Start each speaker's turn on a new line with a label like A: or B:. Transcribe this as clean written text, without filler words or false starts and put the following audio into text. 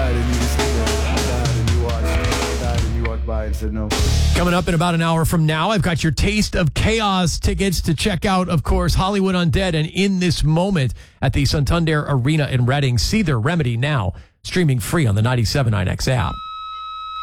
A: died and you sit there. I died and you watched. I died and you walked by and said no.
B: Coming up in about an hour from now, I've got your Taste of Chaos tickets to check out, of course, Hollywood Undead and In This Moment at the Santander Arena in Reading. See their Remedy now, streaming free on the 97.9X app.